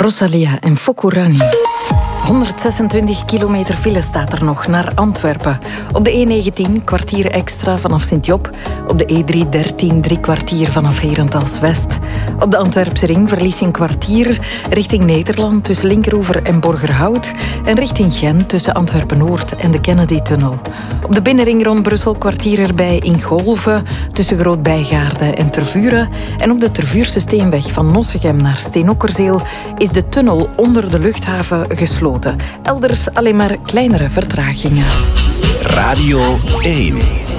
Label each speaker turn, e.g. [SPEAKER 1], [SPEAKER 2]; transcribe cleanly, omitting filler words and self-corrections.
[SPEAKER 1] Rosalia en Fokurani. 126 kilometer file staat er nog naar Antwerpen. Op de E19 kwartier extra vanaf Sint-Job. Op de E313 3 kwartier vanaf Herentals West. Op de Antwerpse ring verlies je een kwartier richting Nederland tussen Linkeroever en Borgerhout. En richting Gent tussen Antwerpen-Noord en de Kennedy-tunnel. Op de binnenring rond Brussel kwartier erbij in Golve tussen Groot-Bijgaarde en Tervuren. En op de Tervuurse Steenweg van Nossegem naar Steenokkerzeel is de tunnel onder de luchthaven gesloten. Elders alleen maar kleinere vertragingen.
[SPEAKER 2] Radio 1.